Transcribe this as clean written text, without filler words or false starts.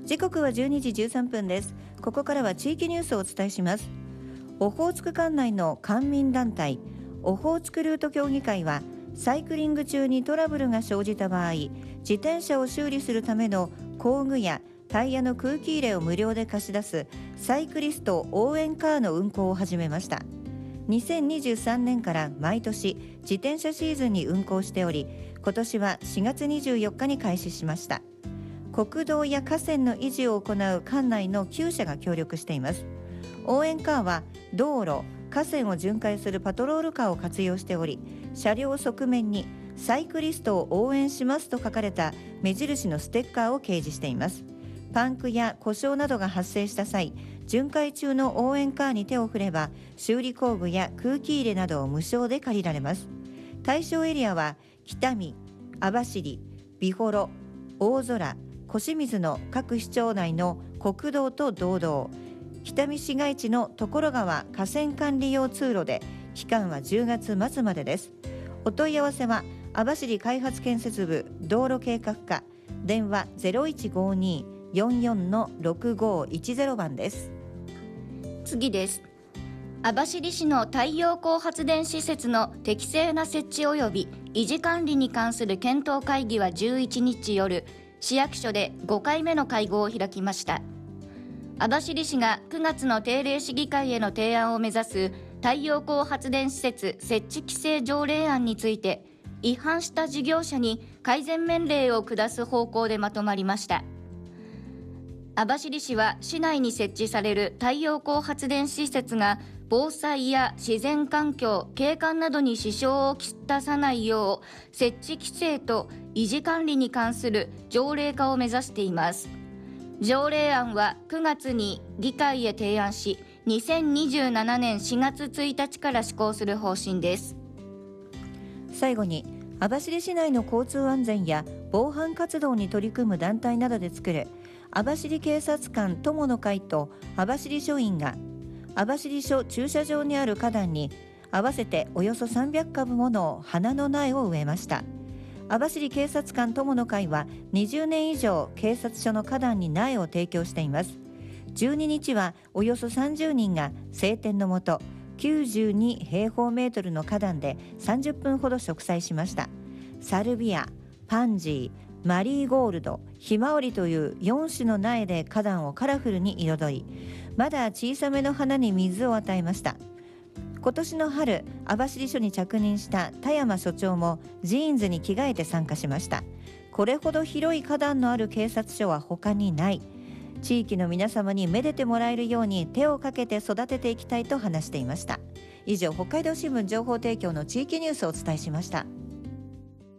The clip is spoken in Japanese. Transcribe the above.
時刻は12時13分です。ここからは地域ニュースをお伝えします。オホーツク管内の官民団体オホーツクルート協議会は、サイクリング中にトラブルが生じた場合、自転車を修理するための工具やタイヤの空気入れを無料で貸し出すサイクリスト応援カーの運行を始めました。2023年から毎年自転車シーズンに運行しており、今年は4月24日に開始しました。国道や河川の維持を行う管内の9社が協力しています。応援カーは道路、河川を巡回するパトロールカーを活用しており、車両側面にサイクリストを応援しますと書かれた目印のステッカーを掲示しています。パンクや故障などが発生した際、巡回中の応援カーに手を振れば修理工具や空気入れなどを無償で借りられます。対象エリアは北見、網走、美幌、大空、小清水の各市町内の国道と道道、北見市街地の所川河川管理用通路で、期間は10月末までです。お問い合わせは網走開発建設部道路計画課、電話 0152-44-6510 番です。 次です。網走市の太陽光発電施設の適正な設置及び維持管理に関する検討会議は11日夜、市役所で5回目の会合を開きました。網走市が9月の定例市議会への提案を目指す太陽光発電施設設置規制条例案について、違反した事業者に改善命令を下す方向でまとまりました。網走市は市内に設置される太陽光発電施設が防災や自然環境、景観などに支障をきたさないよう、設置規制と維持管理に関する条例化を目指しています。条例案は9月に議会へ提案し、2027年4月1日から施行する方針です。 最後に、網走市内の交通安全や防犯活動に取り組む団体などで作る網走警察官友の会と網走署員が、網走署駐車場にある花壇に合わせておよそ300株もの花の苗を植えました。網走警察官友の会は20年以上警察署の花壇に苗を提供しています。12日はおよそ30人が晴天の下、92平方メートルの花壇で30分ほど植栽しました。サルビア、パンジー、マリーゴールド、ひまわりという4種の苗で花壇をカラフルに彩り、まだ小さめの花に水を与えました。今年の春、網走署に着任した田山署長もジーンズに着替えて参加しました。これほど広い花壇のある警察署は他にない。地域の皆様にめでてもらえるように手をかけて育てていきたいと話していました。以上、北海道新聞情報提供の地域ニュースをお伝えしました。